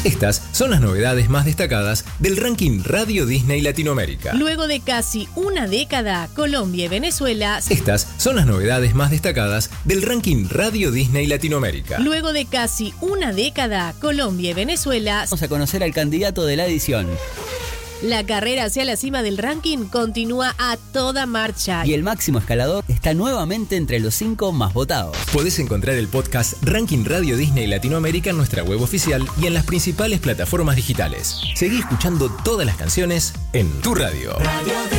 Estas son las novedades más destacadas del ranking Radio Disney Latinoamérica. Luego de casi una década, Colombia y Venezuela. Estas son las novedades más destacadas del ranking Radio Disney Latinoamérica. Luego de casi una década, Colombia y Venezuela. Vamos a conocer al candidato de la edición. La carrera hacia la cima del ranking continúa a toda marcha. Y el máximo escalador está nuevamente entre los 5 más votados. Podés encontrar el podcast Ranking Radio Disney Latinoamérica en nuestra web oficial y en las principales plataformas digitales. Seguí escuchando todas las canciones en tu radio.